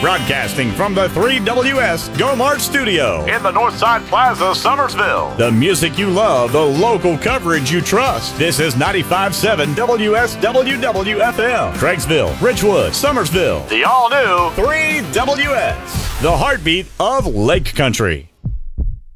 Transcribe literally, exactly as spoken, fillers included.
Broadcasting from the three W S Go Mart studio in the Northside Plaza, Summersville. The music you love, the local coverage you trust. This is ninety-five point seven W S W W F M. Craigsville, Richwood, Summersville. The all-new three W S. The heartbeat of Lake Country.